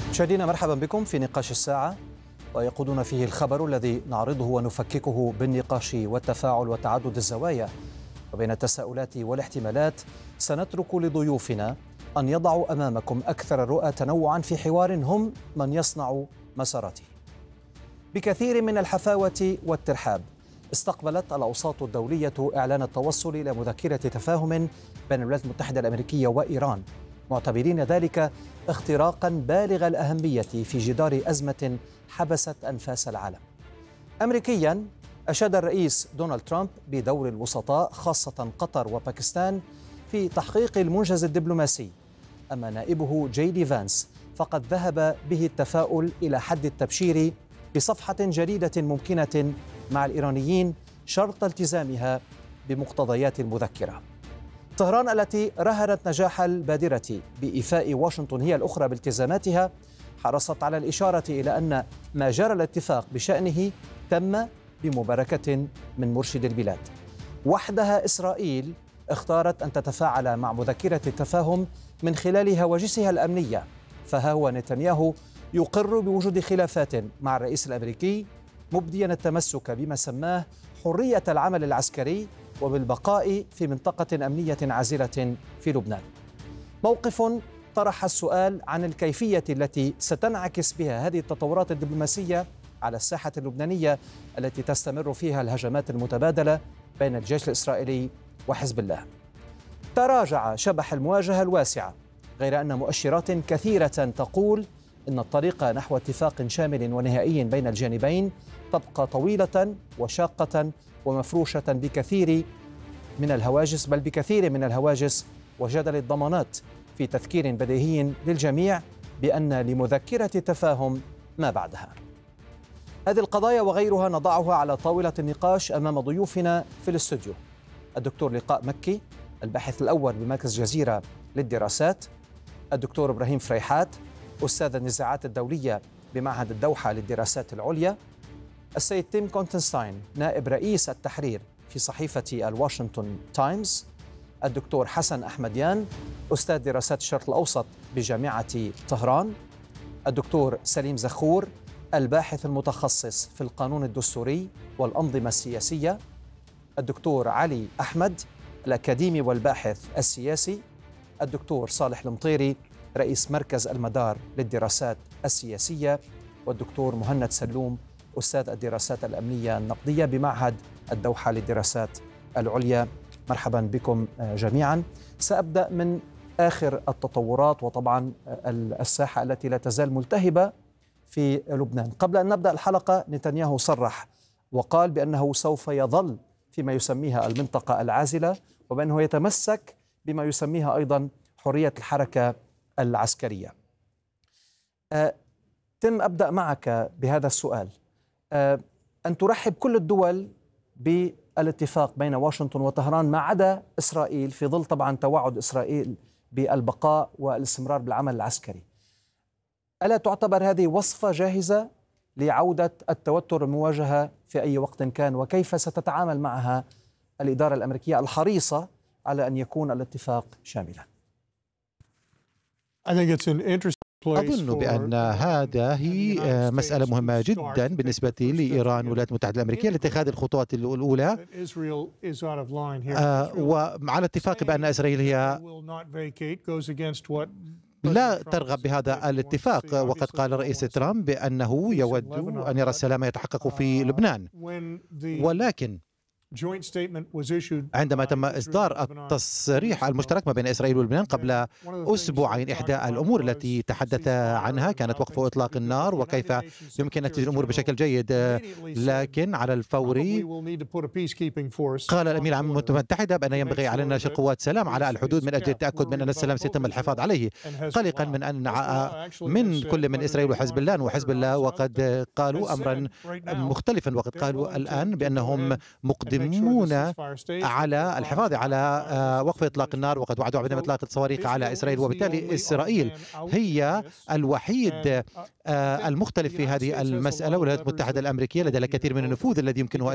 مشاهدينا مرحبا بكم في نقاش الساعة، ويقودنا فيه الخبر الذي نعرضه ونفككه بالنقاش والتفاعل وتعدد الزوايا. وبين التساؤلات والاحتمالات سنترك لضيوفنا أن يضعوا أمامكم أكثر الرؤى تنوعا في حوار هم من يصنع مساراته. بكثير من الحفاوة والترحاب استقبلت الأوساط الدولية إعلان التوصل إلى مذكرة تفاهم بين الولايات المتحدة الأمريكية وإيران، معتبرين ذلك اختراقا بالغ الأهمية في جدار أزمة حبست أنفاس العالم. أمريكيا أشاد الرئيس دونالد ترامب بدور الوسطاء خاصة قطر وباكستان في تحقيق المنجز الدبلوماسي، أما نائبه جيدي فانس فقد ذهب به التفاؤل إلى حد التبشير بصفحة جديدة ممكنة مع الإيرانيين شرط التزامها بمقتضيات المذكرة. طهران التي رهنت نجاح البادرة بإيفاء واشنطن هي الأخرى بالتزاماتها حرصت على الإشارة إلى أن ما جرى الاتفاق بشأنه تم بمباركة من مرشد البلاد. وحدها إسرائيل اختارت أن تتفاعل مع مذكرة التفاهم من خلال هواجسها الأمنية، فها هو نتنياهو يقر بوجود خلافات مع الرئيس الأمريكي، مبديا التمسك بما سماه حرية العمل العسكري وبالبقاء في منطقة أمنية عازلة في لبنان. موقف طرح السؤال عن الكيفية التي ستنعكس بها هذه التطورات الدبلوماسية على الساحة اللبنانية التي تستمر فيها الهجمات المتبادلة بين الجيش الإسرائيلي وحزب الله. تراجع شبح المواجهة الواسعة، غير أن مؤشرات كثيرة تقول إن الطريق نحو اتفاق شامل ونهائي بين الجانبين تبقى طويلة وشاقة ومفروشة بكثير من الهواجس، بل بكثير من الهواجس وجدل الضمانات، في تذكير بديهي للجميع بأن لمذكرة تفاهم ما بعدها. هذه القضايا وغيرها نضعها على طاولة النقاش أمام ضيوفنا في الاستوديو: الدكتور لقاء مكي الباحث الأول بمركز جزيرة للدراسات، الدكتور إبراهيم فريحات أستاذ النزاعات الدولية بمعهد الدوحة للدراسات العليا، السيد تيم كونتنستاين نائب رئيس التحرير في صحيفة الواشنطن تايمز، الدكتور حسن أحمديان أستاذ دراسات الشرق الأوسط بجامعة طهران، الدكتور سليم زخور الباحث المتخصص في القانون الدستوري والأنظمة السياسية، الدكتور علي أحمد الأكاديمي والباحث السياسي، الدكتور صالح المطيري رئيس مركز المدار للدراسات السياسية، والدكتور مهند سلوم أستاذ الدراسات الأمنية النقدية بمعهد الدوحة للدراسات العليا. مرحبا بكم جميعا. سأبدأ من آخر التطورات وطبعا الساحة التي لا تزال ملتهبة في لبنان. قبل أن نبدأ الحلقة، نتنياهو صرح وقال بأنه سوف يظل فيما يسميها المنطقة العازلة، وبأنه يتمسك بما يسميها أيضا حرية الحركة العسكرية. تم أبدأ معك بهذا السؤال. أن ترحب كل الدول بالاتفاق بين واشنطن وطهران ما عدا إسرائيل، في ظل طبعا توعد إسرائيل بالبقاء والاستمرار بالعمل العسكري. ألا تعتبر هذه وصفة جاهزة لعودة التوتر المواجهة في أي وقت كان، وكيف ستتعامل معها الإدارة الأمريكية الحريصة على أن يكون الاتفاق شاملا؟ أظن بأن هذه مسألة مهمة جدا بالنسبة لإيران والولايات المتحدة الأمريكية لاتخاذ الخطوات الأولى، وعلى اتفاق بأن إسرائيل هي لا ترغب بهذا الاتفاق. وقد قال الرئيس ترامب بأنه يود أن يرى السلام يتحقق في لبنان، ولكن عندما تم إصدار التصريح المشترك ما بين إسرائيل ولبنان قبل أسبوعين، إحدى الأمور التي تحدث عنها كانت وقف إطلاق النار وكيف يمكن أن تجري الأمور بشكل جيد، لكن على الفور قال الأمين العام للأمم المتحدة بأن ينبغي علينا نشر قوات سلام على الحدود من أجل التأكد من أن السلام سيتم الحفاظ عليه، قلقا من أن من كل من إسرائيل وحزب الله وقد قالوا أمرا مختلفا، وقد قالوا الآن بأنهم مقدمون على الحفاظ على وقف إطلاق النار، وقد وعدوا بعدم إطلاق الصواريخ على إسرائيل، وبالتالي إسرائيل هي الوحيد المختلف في هذه المسألة، والولايات المتحدة الأمريكية لديها الكثير من النفوذ الذي يمكنها